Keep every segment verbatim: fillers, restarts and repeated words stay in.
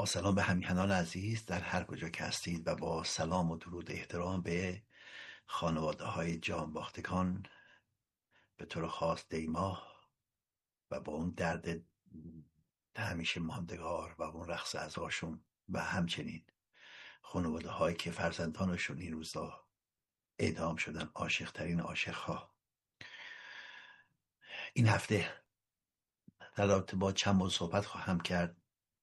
با سلام به همیهنان عزیز در هر کجا که هستید و با سلام و درود احترام به خانواده های جانباختگان، به طور خاص دیما و با اون درد همیشه ماندگار و اون رقص ازاشون و همچنین خانواده هایی که فرزندانشون این روزا اعدام شدن، عاشق ترین عاشق ها. این هفته در رابطه با چند موضوع صحبت خواهم کرد.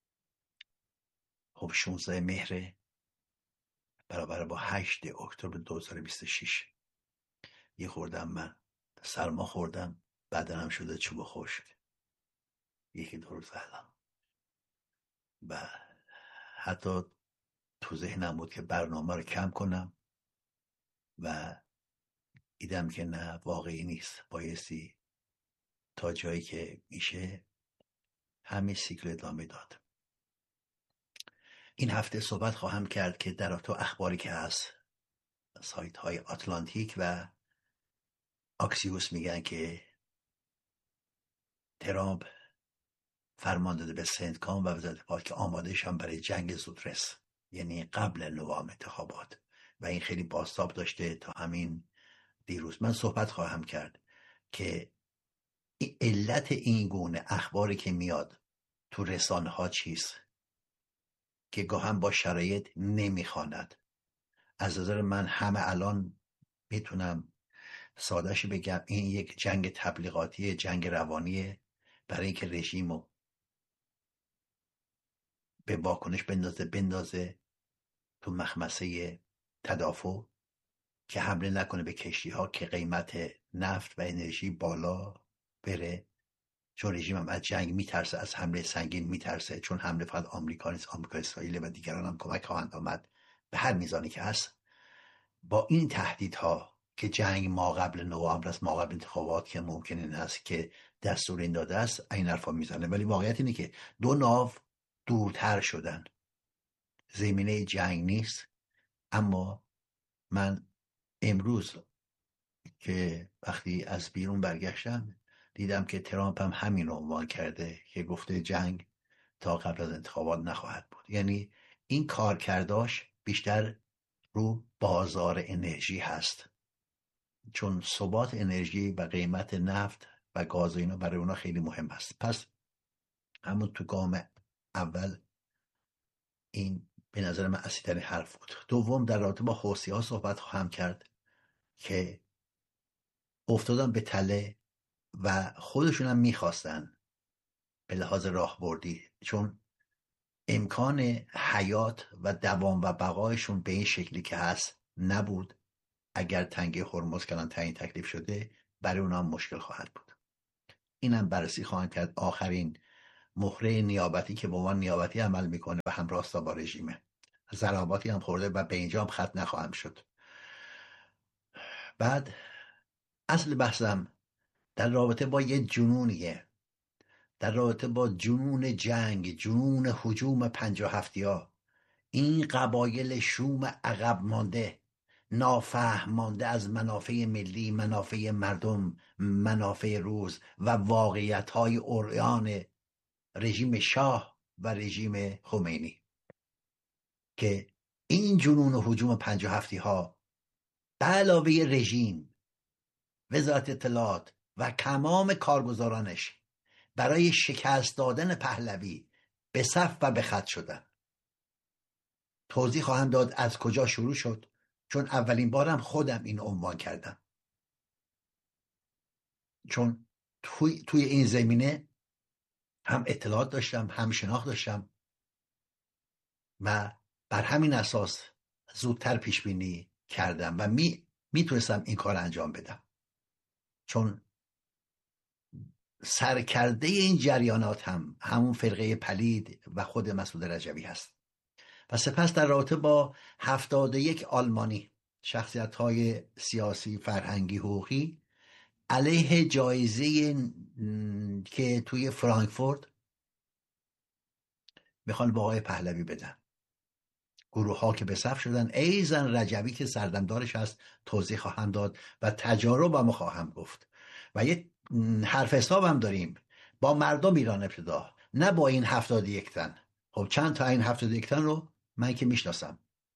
خب شانزده مهر برابر با هشت اکتبر دو هزار و بیست و شش. یه خوردم من سرما خوردم، بدنم شده چوب خشک یکی دو روز الان و حتی تو ذهنم بود که برنامه رو کم کنم و دیدم که نه، واقعی نیست، بایستی تا جایی که میشه همین سیکل ادامه داد. این هفته صحبت خواهم کرد که در تو اخباری که هست، سایت های آتلانتیک و آکسیوس میگن که ترامپ فرمان داده به سنتکام و وزارت پاک که آمادهش هم برای جنگ زودرس، یعنی قبل نوامبر انتخابات، و این خیلی بازتاب داشته تا همین دیروز. من صحبت خواهم کرد که علت این گونه اخباری که میاد تو رسانه ها چیست که گاهم با شرایط نمیخواند. از نظر من همه الان میتونم سادهش بگم این یک جنگ تبلیغاتی، جنگ روانیه برای اینکه رژیمو به واکنش بندازه بندازه تو مخمسه تدافع که حمله نکنه به کشتی ها که قیمت نفت و انرژی بالا بره، چون رژیم هم از جنگ میترسه، از حمله سنگین میترسه، چون حمله فقط آمریکا نیست، آمریکا، اسرائیل و دیگران هم کمک خواهند آمد به هر میزانی که هست. با این تهدیدها که جنگ ما قبل نوامبر است، ما قبل انتخابات که ممکن این است که دستور این داده است، این حرفا میزنه. ولی واقعیت اینه که دو ناو دورتر شدن، زمینه جنگ نیست. اما من امروز که وقتی از بیرون برگشتم دیدم که ترامپ هم همین رو عنوان کرده که گفته جنگ تا قبل از انتخابات نخواهد بود. یعنی این کارکرداش بیشتر رو بازار انرژی هست، چون ثبات انرژی و قیمت نفت و گاز و اینا برای اونا خیلی مهم هست. پس همون تو گام اول این به نظر من اصلی‌ترین حرف بود. دوم، در رابطه با حوثی‌ها صحبت خواهم کرد که افتادن به تله و خودشون هم میخواستن به لحاظ راهبردی، چون امکان حیات و دوام و بقایشون به این شکلی که هست نبود. اگر تنگه هرمز کلان تعیین تکلیف شده برای اونا هم مشکل خواهد بود. اینم بررسی خواهم کرد. آخرین مهره نیابتی که به عنوان نیابتی عمل میکنه و هم راستا با رژیمه، ضرباتی هم خورده و به اینجا هم ختم نخواهم شد. بعد اصل بحثم در رابطه با یه جنونیه، در رابطه با جنون جنگ، جنون هجوم پنجاه هفتی ها. این قبایل شوم عقب مانده، نافهم مانده از منافع ملی، منافع مردم، منافع روز و واقعیت های عریان رژیم شاه و رژیم خمینی، که این جنون و هجوم پنجاه هفتی ها به علاوه رژیم، وزارت اطلاعات و تمام کارگزارانش برای شکست دادن پهلوی به صف و به خط شدن. توضیح خواهم داد از کجا شروع شد، چون اولین بارم خودم این عنوان کردم، چون توی, توی این زمینه هم اطلاعات داشتم، هم شناخت داشتم و بر همین اساس زودتر پیش بینی کردم و می میتونستم این کار انجام بدم، چون سرکرده این جریانات هم همون فرقه پلید و خود مسعود رجبی هست. و سپس در رابطه با هفتاد و یک آلمانی، شخصیت های سیاسی، فرهنگی، حقوقی علیه جایزه که توی فرانکفورت میخوان به آقای پهلوی بدن، گروه ها که به صف شدن، ایزن رجبی که سردمدارش هست، توضیح خواهم داد و تجاربم خواهم گفت. و یه حرف حساب هم داریم با مردم ایران ابتدا، نه با این هفتاد و یک تن. خب چند تا این هفتاد و یک تن رو من که میشناسم،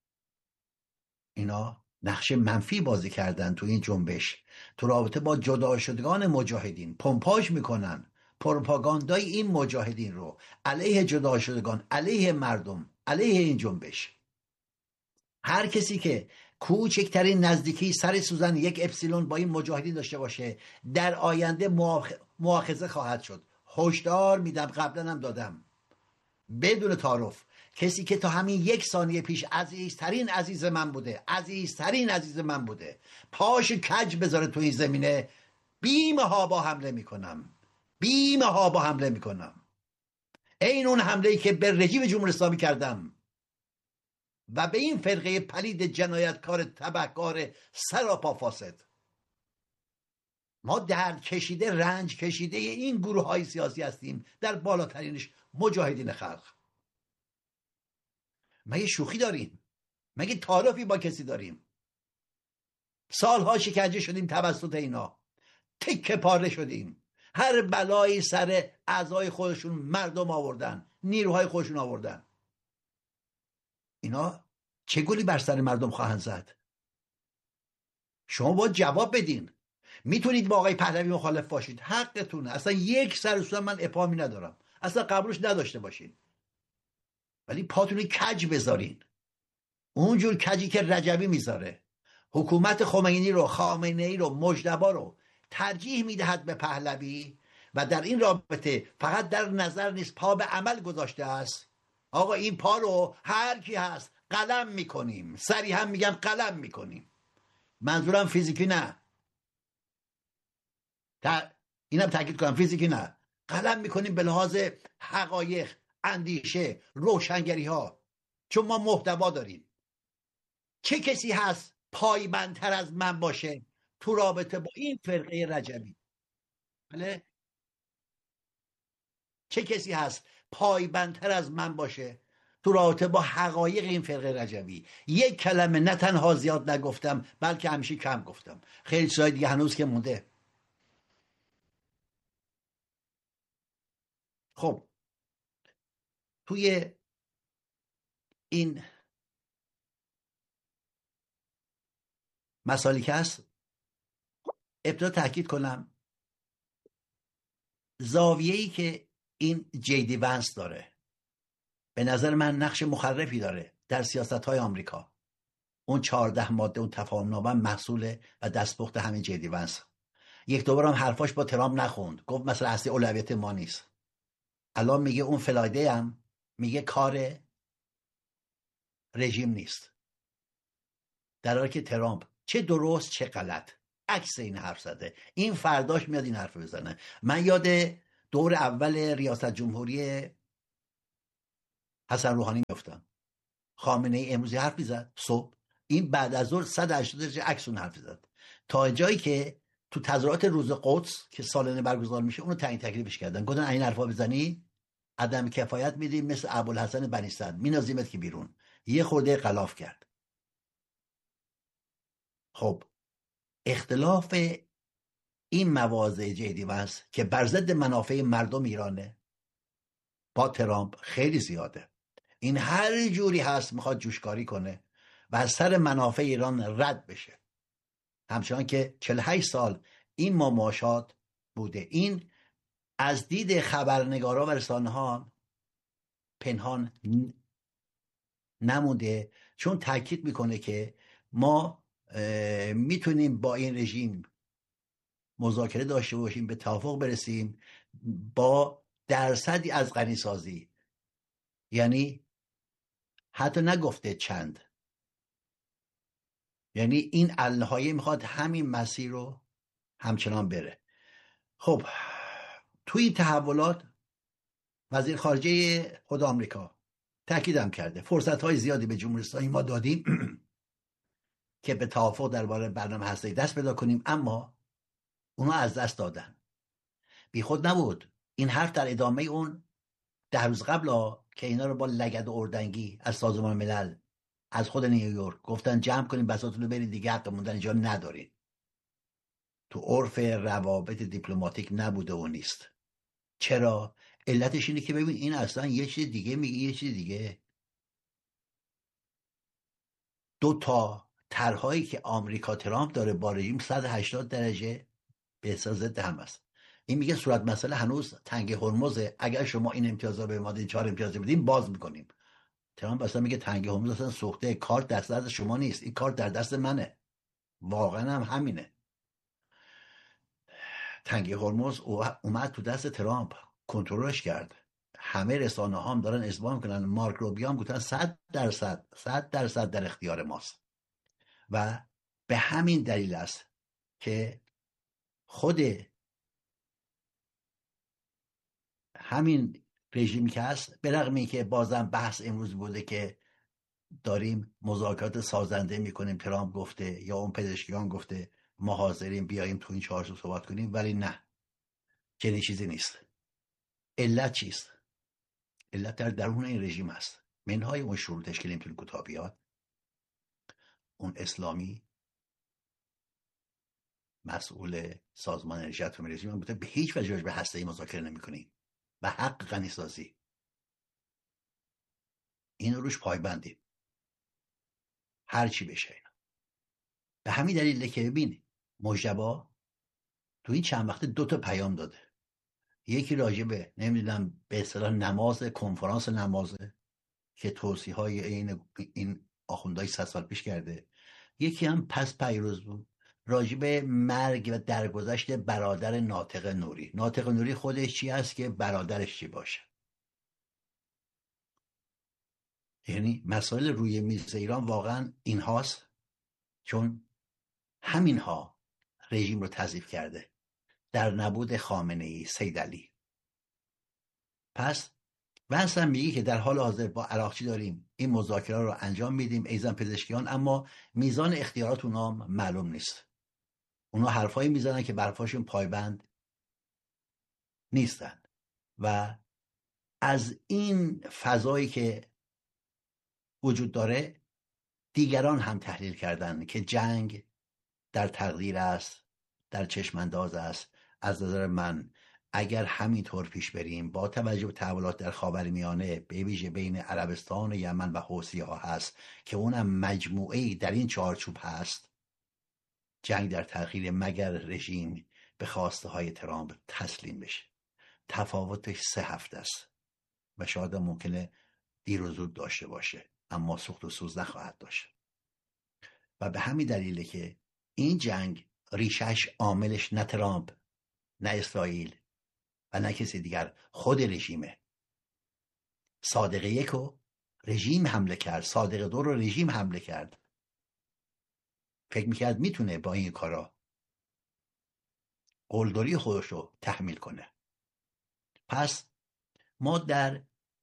اینا نقش منفی بازی کردن تو این جنبش، تو رابطه با جدا شدگان مجاهدین پمپاژ میکنن پروپاگاندای این مجاهدین رو علیه جدا شدگان، علیه مردم، علیه این جنبش. هر کسی که کوچکترین نزدیکی سر سوزن یک اپسیلون با این مجاهدین داشته باشه در آینده مؤاخذه خواهد شد. هشدار میدم، قبلا هم دادم، بدون تعارف. کسی که تا همین یک ثانیه پیش عزیزترین عزیز من بوده، عزیزترین عزیز من بوده، پاش کج بذاره تو این زمینه، بیمه ها با حمله میکنم، بیمه ها با حمله میکنم. این اون حمله که به رژیم جمهوری اسلامی کردم و به این فرقه پلید جنایتکار تبهکار سراپا فاسد. ما درد کشیده، رنج کشیده این گروه های سیاسی هستیم، در بالاترینش مجاهدین خلق. مگه شوخی داریم؟ مگه تعارفی با کسی داریم؟ سالها شکنجه شدیم توسط اینا، تکه پاره شدیم، هر بلایی سر اعضای خودشون مردم آوردن، نیروهای خودشون آوردن. اینا چه گلی بر سر مردم خواهند زد؟ شما باید جواب بدین. میتونید با آقای پهلوی مخالف باشید، حقتونه، اصلا یک سر اصلا من اپامی ندارم، اصلا قبولش نداشته باشین، ولی پاتون کج بذارین، اونجور کجی که رجبی میذاره. حکومت خمینی رو، خامنه ای رو، مجتبی رو ترجیح میدهد به پهلوی و در این رابطه فقط در نظر نیست، پا به عمل گذاشته است. آقا این پا رو هر کی هست قلم میکنیم، صریحا میگم قلم میکنیم، منظورم فیزیکی نه، تا اینم تاکید کنم، فیزیکی نه، قلم میکنیم به لحاظ حقایق، اندیشه، روشنگری ها، چون ما محتوا داریم. چه کسی هست پایبندتر از من باشه تو رابطه با این فرقه رجبی؟ بله، چه کسی هست پایبندتر از من باشه تو رابطه با حقایق این فرقه رجبی؟ یک کلمه نه تنها زیاد نگفتم، بلکه همیشه کم گفتم. خیلی چیزای دیگه هنوز که مونده. خب توی این مسائلی که هست ابتدا تاکید کنم، زاویه‌ای که این جیدی ونس داره به نظر من نقش مخرفی داره در سیاست‌های آمریکا. اون چهارده ماده، اون تفاهم نامه محصول و دستپخت همین جیدی ونس. یک دوباره هم حرفاش با ترامپ نخوند، گفت مثلا اصلی اولویت ما نیست. الان میگه اون فلایده هم میگه کار رژیم نیست، در حالی که ترامپ چه درست چه غلط عکس این حرف زده. این فرداش میاد این حرف بزنه. من یاد دور اول ریاست جمهوری حسن روحانی میفتم. خامنه ای امروزی حرف میزد صبح، این بعد از ظهر صد و هشتاد درجه عکس اون حرف زد، تا جایی که تو تظاهرات روز قدس که سالانه برگزار میشه اونو تعیین تکلیفش کردن، گفتن این حرفا بزنی عدم کفایت میدیم، مثل ابوالحسن بنی سعد مینازیمت که بیرون. یه خورده غلاف کرد. خب اختلاف این مواضع جدی ونس که بر ضد منافع مردم ایرانه با ترامپ خیلی زیاده. این هر جوری هست میخواد جوشکاری کنه و از سر منافع ایران رد بشه، همچنان که چهل و هشت سال این مماشات بوده. این از دید خبرنگارا و رسانه ها پنهان نمونده، چون تاکید میکنه که ما میتونیم با این رژیم مذاکره داشته باشیم، به توافق برسیم با درصدی از غنیسازی، یعنی حتی نگفته چند، یعنی این النهایه میخواد همین مسیر رو همچنان بره. خب توی تحولات وزیر خارجه خود آمریکا تاکیدم کرده فرصت های زیادی به جمهوری اسلامی ما دادیم که به توافق درباره برنامه هسته‌ای دست پیدا کنیم، اما اونا از دست دادن. بی خود نبود این حرف در ادامه اون ده روز قبل ها که اینا رو با لگد و اردنگی از سازمان ملل، از خود نیویورک گفتن جمع کنیم بساطتون رو برید دیگه، حق موندن اینجا ندارید. تو عرف روابط دیپلماتیک نبوده و نیست. چرا؟ علتش اینه که ببین این اصلا یه چیز دیگه میگه، یه چیز دیگه. دو تا طرحهایی که آمریکا ترامپ داره با رژیم صد و هشتاد درجه به احساس ضد هم است. این میگه صورت مسئله هنوز تنگ هرمزه، اگر شما این امتیازا به ما بدین، چهار امتیاز بدین، باز میکنیم. ترامپ اصلا میگه تنگ هرمز اصلا سوخته، کارت دست دست شما نیست، این کارت در دست منه. واقعا هم همینه. تنگی هرمز اومد تو دست ترامپ، کنترلش کرد. همه رسانه ها هم دارن اثبات میکنن، مارک روبیو هم گفتن صد درصد صد درصد در اختیار ماست. و به همین دلیل است که خود همین رژیمی که هست، به رغم اینکه بازم بحث امروز بوده که داریم مذاکرات سازنده میکنیم، ترامپ گفته یا اون پزشکیان گفته ما حاضریم بیاییم تو این چهارچوب صحبت کنیم، ولی نه، چنین چیزی نیست. علت چیست؟ علت در درون این رژیم است. منهای اون شروطش که نمیتونه کوتاه بیاد، اون اسلامی مسئول سازمان انرژی اتمی رژیم هم بوده به هیچ وجه به هسته‌ای مذاکره نمی‌کنیم و حق غنی سازی این روش پایبندیم، هر چی بشه اینا. به همین دلیل که ببین مجتبی تو این چند وقته دو تا پیام داده، یکی راجع به نمیدونم به اصطلاح نماز کنفرانس نمازه که توصیه های این این آخوندهای صد سال پیش کرده، یکی هم پس پیروز بود راجع به مرگ و درگذشت برادر ناطق نوری. ناطق نوری خودش چی هست که برادرش چی باشه؟ یعنی مسائل روی میز ایران واقعا این هاست، چون همین ها رژیم رو تضعیف کرده در نبود خامنه ای، سید علی. پس بحث هم میگه که در حال حاضر با عراقچی داریم این مذاکره رو انجام میدیم، ایزن پزشکیان، اما میزان اختیارات اونا معلوم نیست. اونا حرفایی میزنن که برفاشون پایبند نیستن و از این فضایی که وجود داره دیگران هم تحلیل کردن که جنگ در تقدیر است، در چشمانداز است. از نظر من اگر همینطور پیش بریم با توجه به تحولات در خاورمیانه به ویژه بین عربستان و یمن و حوثی ها هست که اونم مجموعه‌ای در این چارچوب هست، جنگ در تأخیر مگر رژیم به خواسته های ترامپ تسلیم بشه. تفاوتش سه هفته است و شاید ممکنه دیر و زود داشته باشه، اما سوخت و سوز نخواهد داشت. و به همین دلیله که این جنگ ریشش عاملش نه ترامپ، نه اسرائیل و نه کسی دیگر، خود رژیمه. صادق یک رو رژیم حمله کرد، صادق دو رو رژیم حمله کرد. فکر میکرد میتونه با این کارا قلدری خودش رو تحمیل کنه. پس ما در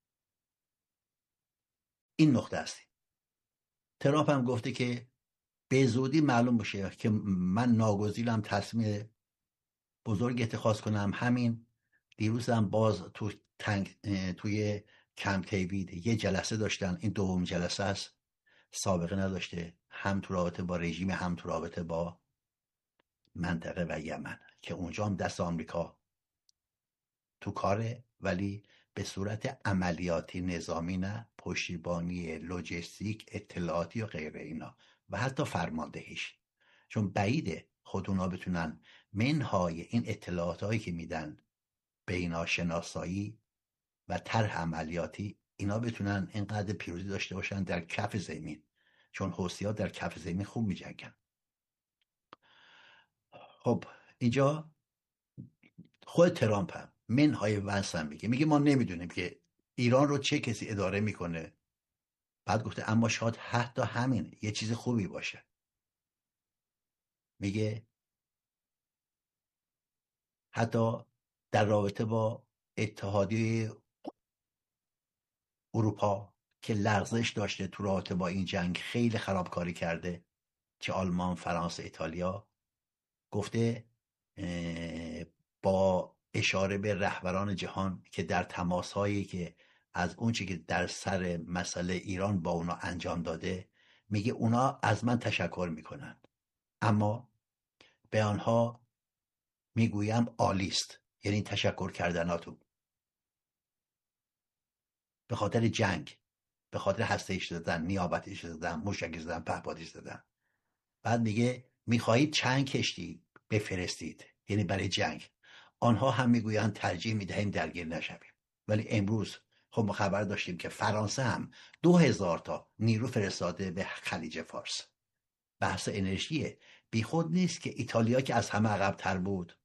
این نقطه هستیم. ترامپ هم گفته که به زودی معلوم بشه که من ناگزیرم تصمیم بزرگ اتخاذ کنم. همین دیروز هم باز تو تنگ توی کمپ دیوید یه جلسه داشتن، این دوم جلسه است، سابقه نداشته، هم تو رابطه با رژیم هم تو رابطه با منطقه و یمن، که اونجا هم دست آمریکا تو کاره، ولی به صورت عملیاتی نظامی نه، پشتیبانی لوجستیک، اطلاعاتی و غیره اینا و حتی فرماندهیش، چون بعیده خود اونا بتونن منهای این اطلاعات هایی که میدن به اینا شناسایی و طرح عملیاتی، اینا بتونن اینقدر پیروزی داشته باشن در کف زمین، چون حوثی‌ها در کف زمین خوب میجنگن. خب اینجا خود ترامپ هم منهای ونس هم میگه میگه ما نمیدونیم که ایران رو چه کسی اداره میکنه. بعد گفته اما شاید حتی همین یه چیز خوبی باشه. میگه حتی در رابطه با اتحادیه اروپا که لغزش داشته تو رابطه با این جنگ، خیلی خرابکاری کرده، چه آلمان، فرانسه، ایتالیا، گفته با اشاره به رهبران جهان که در تماس هایی که از اونچه که در سر مسئله ایران با اونا انجام داده، میگه اونا از من تشکر میکنن، اما به آنها میگویم عالیست، یعنی تشکر کردناتون. به خاطر جنگ، به خاطر هسته‌ایش دادن، نیابتیش دادن، موشکش دادن، پهپادیش دادن. بعد میگه میخواهید چند کشتی بفرستید، یعنی برای جنگ. آنها هم میگویند ترجیح میدهیم درگیر نشویم. ولی امروز خب ما خبر داشتیم که فرانسه هم دو هزار تا نیرو فرستاده به خلیج فارس. بحث انرژیه. بیخود نیست که ایتالیا که از همه عقب‌تر بود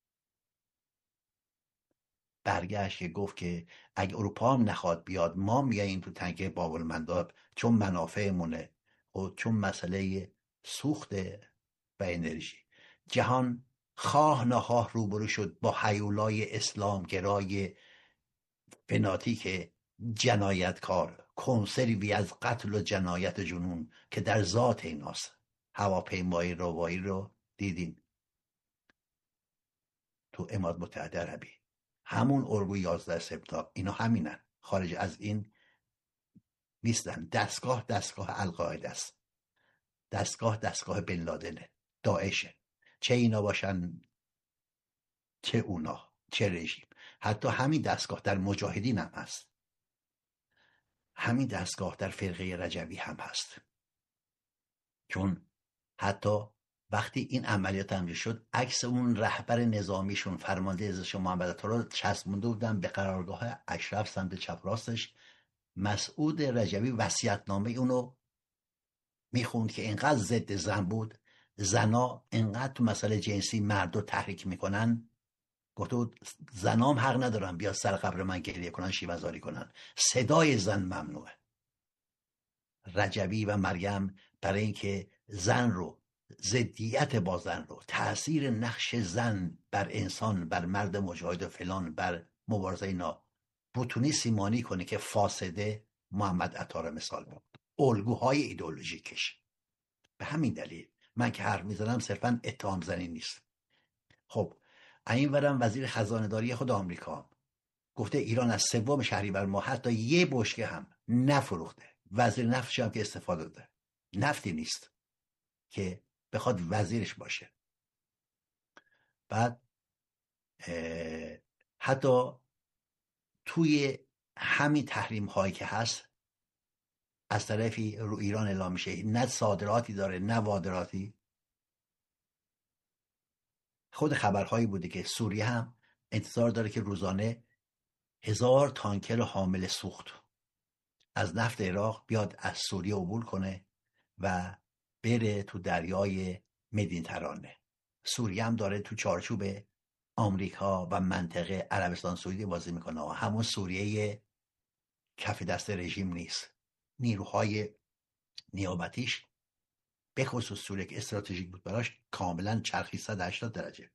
برگشت که گفت که اگه اروپا هم نخواد بیاد ما میاییم تو تنگه باب المندب، چون منافعمونه و چون مسئله سوخت و انرژی. جهان خواه نخواه روبرو شد با هیولای اسلامگرای فناتیک جنایتکار، کنسروی از قتل و جنایت جنون که در ذات ایناست. هواپیمای روایی رو دیدین تو امارات متحده عربی، همون اردو یازده سپتامبر، اینا همینن، خارج از این نیستن. دستگاه دستگاه القاعده است، دستگاه دستگاه بن لادنه، داعشه، چه اینا باشن چه اونا، چه رژیم. حتی همین دستگاه در مجاهدین هم هست، همین دستگاه در فرقه رجوی هم هست. چون حتی وقتی این عملیات انجام شد عکس اون رهبر نظامیشون فرمانده ازش محمد عطا رو چسبونده بودن به قرارگاه اشرف سمت چپ راستش. مسعود رجوی وصیت‌نامه اونو میخوند که اینقدر ضد زن بود، زنا اینقدر تو مسئله جنسی مرد رو تحریک میکنن، گفته بود زنام حق ندارن بیاد سر قبر من گریه کنن، شیوه‌زاری کنن، صدای زن ممنوعه. رجوی و مریم برای اینکه زن رو، ضدیت با زن رو، تأثیر نقش زن بر انسان، بر مرد مجاهد و فلان، بر مبارزه اینا بتونی سیمانی کنه که فاسده، محمد عطا رو مثال بود، الگوهای ایدئولوژیکش. به همین دلیل من که حرف میزنم صرفا اتهام زنی نیست. خب این ورم وزیر خزانه‌داری خود آمریکا گفته ایران از سوم شهریور ماه حتی یه بشکه هم نفروخته. وزیر نفتش هم که استفاده داده، نفتی نیست که بخواد وزیرش باشه. بعد حتی توی همین تحریم هایی که هست از طرفی رو ایران اعلام میشه، نه صادراتی داره نه وارداتی. خود خبرهایی بوده که سوریه هم انتظار داره که روزانه هزار تانکر حامل سوخت از نفت عراق بیاد از سوریه عبور کنه و بره تو دریای مدیترانه. سوریه هم داره تو چارچوب آمریکا و منطقه عربستان سعودی بازی میکنه و همون سوریه کف دست رژیم نیست. نیروهای نیابتیش به خصوص سوریه که استراتژیک بود براش کاملا چرخی صد و هشتاد درجه.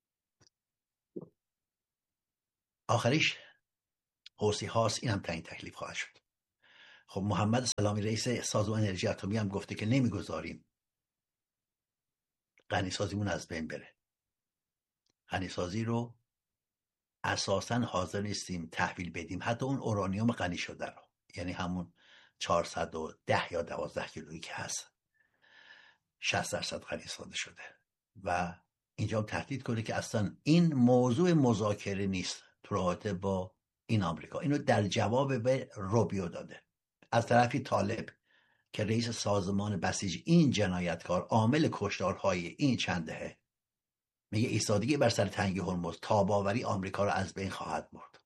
آخریش حوثی هاست، این هم تعیین تکلیف خواهد شد. خب محمد سلامی رئیس سازمان انرژی اتمی هم گفته که نمیگذاریم غنیسازیمون از بین بره. غنیسازی رو اساسا حاضر نیستیم تحویل بدیم، حتی اون اورانیوم غنی شده رو، یعنی همون چهارصد و ده یا دوازده کیلویی که هست، شصت درصد غنیسازی شده. و اینجا هم تهدید کنه که اصلا این موضوع مذاکره نیست تو رابطه با این آمریکا. اینو در جواب به روبیو داده. از طرفی طالب که رئیس سازمان بسیج این جنایتکار، عامل کشتارهای این چند دهه، میگه ایستادگی بر سر تنگی هرمز تاباوری آمریکا را از بین خواهد برد.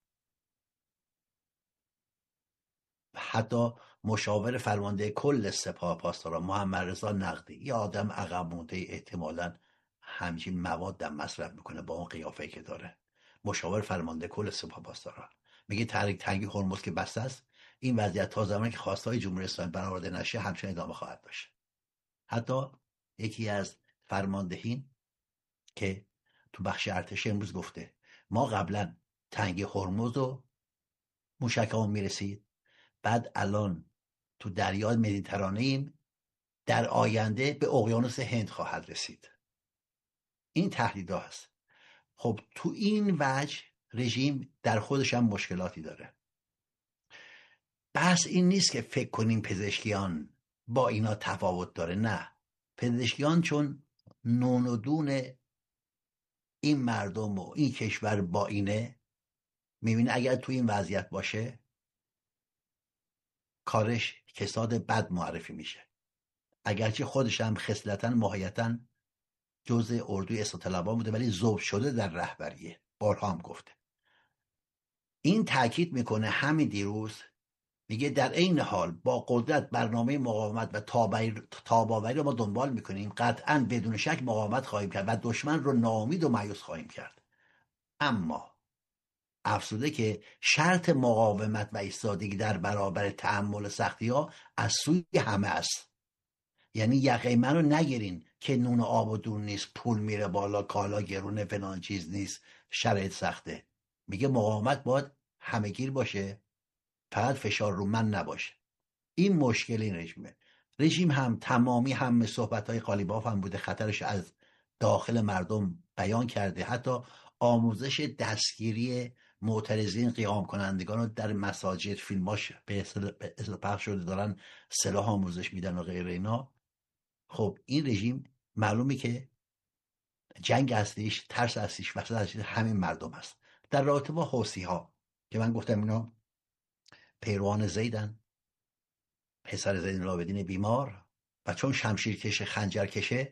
حتی مشاور فرمانده کل سپاه پاسداران محمد رضا نقدی، یه آدم عقب مونده احتمالاً همچین مواد هم مصرف میکنه با اون قیافه که داره، مشاور فرمانده کل سپاه پاسداران میگه تحریک تنگی هرمز که بسته است، این وضعیت تا زمانی که خواستهای جمهوری اسلامی برآورده نشه همچنان ادامه خواهد داشت. حتی یکی از فرماندهین که تو بخش ارتش امروز گفته ما قبلا تنگی هرمز و موشکمون میرسید، بعد الان تو دریای مدیترانه ایم، در آینده به اقیانوس هند خواهد رسید. این تهدیدها هست. خب تو این وجه رژیم در خودش هم مشکلاتی داره. بحث این نیست که فکر کنیم پزشکیان با اینا تفاوت داره، نه. پزشکیان چون نون و دون این مردم و این کشور با اینه، میبینه اگر تو این وضعیت باشه کارش کساد بد معرفی میشه، اگرچه خودش هم خصلتا ماهیتا جزء اردوی اصلاح‌طلبان بوده ولی ذوب شده در رهبریه. بارها هم گفته. این تاکید میکنه همین دیروز، میگه در عین حال با قدرت برنامه مقاومت و تاب‌آوری رو ما دنبال میکنیم، قطعا بدون شک مقاومت خواهیم کرد و دشمن رو ناامید و مایوس خواهیم کرد. اما افزوده که شرط مقاومت و ایستادگی در برابر تحمل سختی ها از سوی همه است. یعنی یقه من رو نگیرین که نون و آب و دون نیست، پول میره بالا، کالا گرونه، فلان چیز نیست، شرایط سخته. میگه مقاومت باید همه‌گیر باشه، فقط فشار رو من نباشه. این مشکل این رژیمه. رژیم هم تمامی هم صحبت‌های قالیباف هم بوده، خطرش از داخل مردم بیان کرده، حتی آموزش دستگیری معترضین، قیام کنندگان رو در مساجد، فیلماش به اصطلاح پخش شده، دارن سلاح آموزش میدن و غیر اینا. خب این رژیم معلومه که جنگ اصلیش، ترس اصلیش وسط اصلیش همین مردم هست. در رابطه با حوثی ها که من گفتم اینا پیروان زیدن، پسر زین العابدین بیمار، و چون شمشیر کشه خنجر کشه،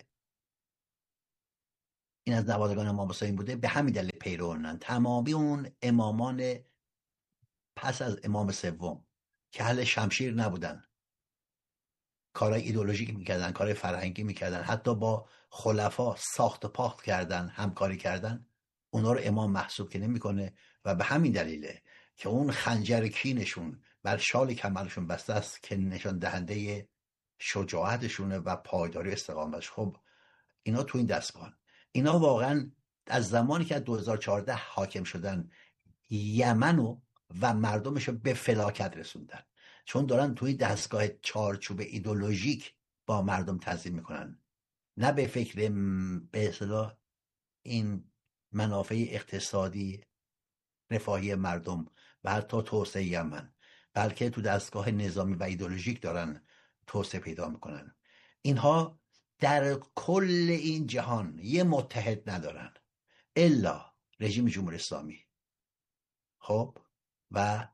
این از نوادگان امام حسین بوده، به همین دلیل پیروانن. تمامی اون امامان پس از امام سوم که اهل شمشیر نبودن، کارهای ایدئولوژیک میکردن، کارهای فرهنگی میکردن، حتی با خلفا ساخت و پاخت کردن، همکاری کردن، اونا رو امام محسوب که نمیکنه. و به همین دلیله که اون خنجر کینشون بر شال کمرشون بسته است که نشان دهنده شجاعتشونه و پایداری استقامتش. خب اینا تو این دستگاه، اینا واقعا از زمانی که از دو هزار و چهارده حاکم شدن یمنو و مردمش رو به فلاکت رسوندن، چون دارن توی دستگاه چارچوب ایدئولوژیک با مردم تنظیم میکنن، نه به فکر به اصطلاح این منافع اقتصادی رفاهی مردم و حتی توسعه یمن، بلکه تو دستگاه نظامی و ایدئولوژیک دارن توسعه پیدا میکنن. اینها در کل این جهان یه متحد ندارن الا رژیم جمهوری اسلامی. خب و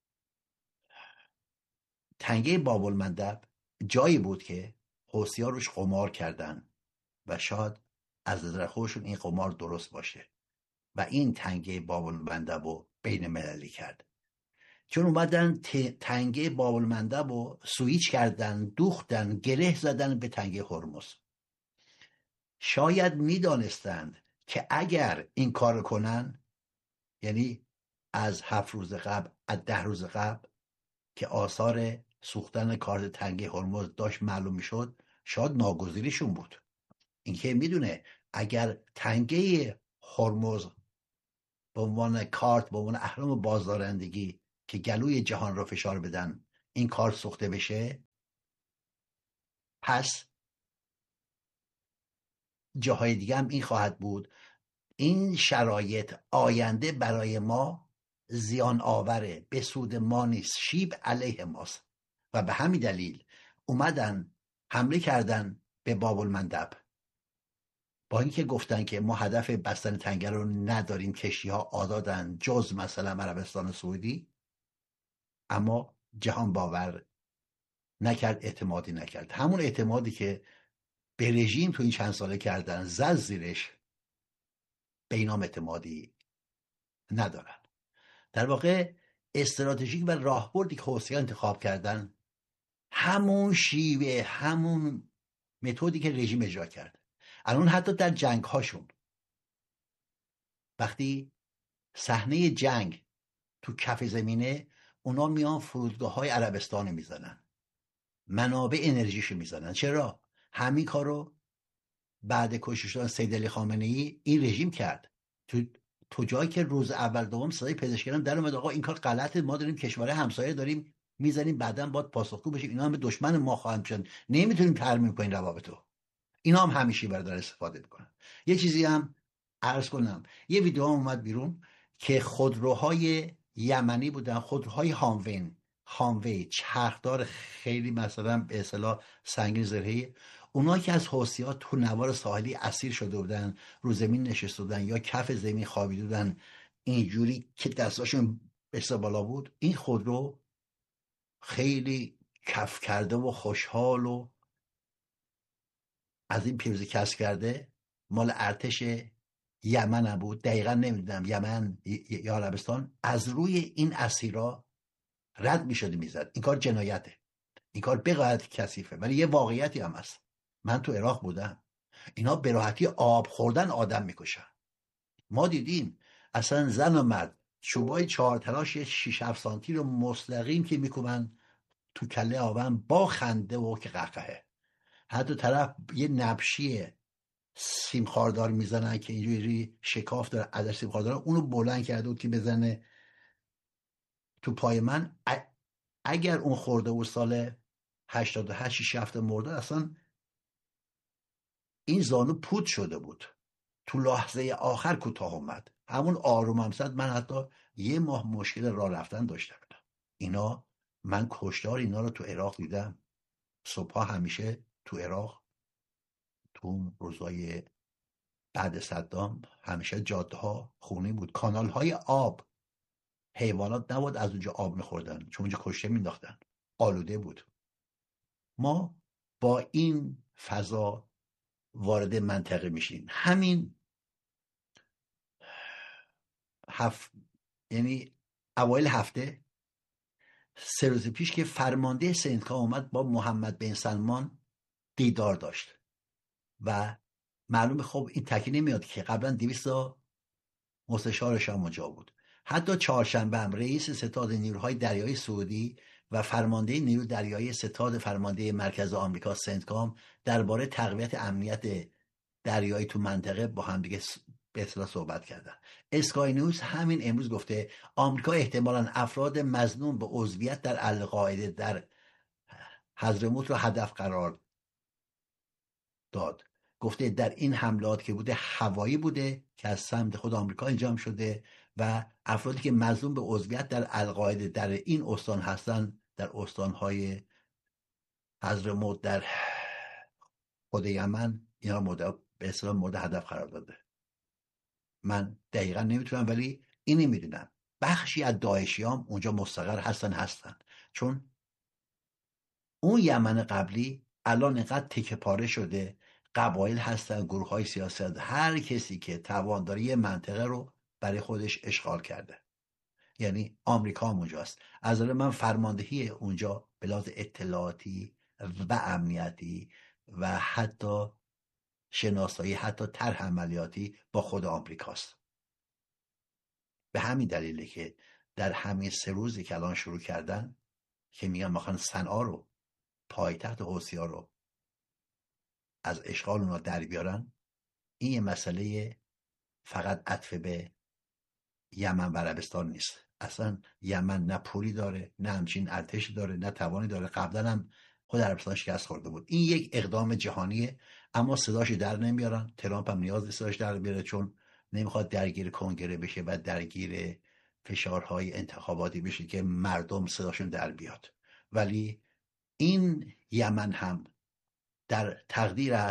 تنگه باب المندب جایی بود که حوثی‌ها روش قمار کردن و شاید از نظر خودشون این قمار درست باشه و این تنگه باب المندب رو بین مللی کرد، چون اومدن تنگه باب المندب رو سویچ کردن، دوختن، گره زدن به تنگه هرمز. شاید میدانستند که اگر این کار کنن، یعنی از هفت روز قبل، از ده روز قبل که آثار سوختن کارت تنگه هرمز داشت معلوم میشد، شاید ناگزیرشون بود. اینکه میدونه اگر تنگه هرمز به عنوان کارت، به عنوان اهرم بازدارندگی که گلوی جهان را فشار بدن، این کار سوخته بشه، پس جاهای دیگه هم این خواهد بود. این شرایط آینده برای ما زیان آوره، به سود ما نیست، شیب علیه ماست. و به همین دلیل اومدن حمله کردن به باب المندب، با اینکه گفتن که ما هدف بستن تنگه رو نداریم، کشتی ها آزادن جز مثلا عربستان سعودی، اما جهان باور نکرد، اعتمادی نکرد. همون اعتمادی که به رژیم تو این چند ساله کردن زد زیرش، به اینام اعتمادی ندارن. در واقع استراتژیک و راهبردی که حوثی‌ها انتخاب کردن همون شیوه، همون متدی که رژیم اجرا کرد. الان حتی در جنگ هاشون وقتی صحنه جنگ تو کف زمینه، اونا میان فرودگاه های عربستان میزنن، منابع انرژیشو میزنن. چرا؟ همین کارو بعد کشته شدن سید علی خامنه‌ای این رژیم کرد. تو تو جایی که روز اول دوم صدای پزشکان در اومد آقا این کار غلطه، ما داریم کشور همسایه داریم میزنیم، بعداً باید پاسخگو بشیم، اینا هم به دشمن ما خواهند شد، نمیتونیم ترمیم کنیم روابطو. اینا هم همیشه بردار استفاده میکنن. یه چیزی هم عرض کنم، یه ویدیو هم اومد بیرون که خودروهای یمنی بودن، خودروهای هاموین هاموی چرخدار خیلی مثلا به اصطلاح سنگین زرهی، اونا که از حوثی‌ها تو نوار ساحلی اسیر شده بودن، رو زمین نشسته بودن یا کف زمین خوابیده بودن، اینجوری که دستاشون به بالا بود، این خودرو خیلی کف کرده و خوشحال و از این پیروزی کسب کرده، مال ارتش یمن بود، دقیقا نمیدونم یمن یا عربستان، از روی این اسیرا رد میشده میزد. این کار جنایته، این کار بغایت کثیفه، ولی یه واقعیتی هم هست. من تو عراق بودم، اینا به راحتی آب خوردن آدم میکشن. ما دیدیم اصلا زن و مرد چوبای چهار تراش شش هفت سانتی رو مستقیم که میکنن تو کله آدم با خنده و که قهقهه. حتی طرف یه نبشی سیم خاردار میزنن که اینجوری شکاف داره ازش سیم خاردار، اونو بلند کرده بود که بزنه تو پای من. اگر اون خورده و سال هشتاد و هشت شش هفته مرده، اصلا این زانو پود شده بود. تو لحظه آخر کوتاه اومد، همون آروم هم زد. من حتی یه ماه مشکل راه رفتن داشتم. اینا من کشتار اینا رو تو عراق دیدم. صبحا همیشه تو عراق تو روزای بعد صدام همیشه جاده ها خونی بود، کانال های آب، حیوانات نبود از اونجا آب میخوردن چون اونجا کشته مینداختن، آلوده بود. ما با این فضا وارد منطقه میشیم. همین هفت یعنی اوایل هفته سه روز پیش که فرمانده سندکا اومد با محمد بن سلمان دیدار داشت و معلومه خب این تکی نمیاد که قبلا دویست مستشارش هم اونجا بود. حتی چهارشنبه هم رئیس ستاد نیروهای دریایی سعودی و فرمانده نیرو دریایی ستاد فرمانده مرکز آمریکا سنتکام درباره تقویت امنیت دریایی تو منطقه با هم دیگه به اصطلاح صحبت کردن. اسکای نیوز همین امروز گفته آمریکا احتمالاً افراد مظنون به عضویت در القاعده در حضرموت را هدف قرار داد. گفته در این حملات که بوده هوایی بوده که از سمت خود آمریکا انجام شده و افرادی که مظنون به عضویت در القاعده در این استان هستن در استانهای حضرموت در خود یمن، اینا مورد به اصطلاح مورد هدف قرار داده. من دقیقا نمیتونم، ولی اینی میدونم بخشی از داعشیام اونجا مستقر هستن هستن چون اون یمن قبلی الان اینقدر تکه پاره شده، قبایل هستن، گروه های سیاسی هستن. هر کسی که توانداری منطقه رو برای خودش اشغال کرده، یعنی آمریکا هم اونجاست. از نظر من فرماندهی اونجا به لحاظ اطلاعاتی و امنیتی و حتی شناسایی، حتی طرح عملیاتی با خود آمریکاست. به همین دلیله که در همین سه روزی که الان شروع کردن که میگن میخوان صنعا رو، پایتخت حوثی‌ها رو از اشغال اونا در بیارن، این یه مسئله فقط عطف به یمن و عربستان نیست. اصلا یمن نه پولی داره، نه همچین ارتشی داره، نه توانی داره. قبلا هم خود عربستان شکست خورده بود. این یک اقدام جهانیه، اما صداش در نمیارن. ترامپ هم نیاز نیست صداش در بیاره چون نمیخواد درگیر کنگره بشه و درگیر فشارهای انتخاباتی بشه که مردم صداشون در بیاد. ولی این یمن هم در تقدیر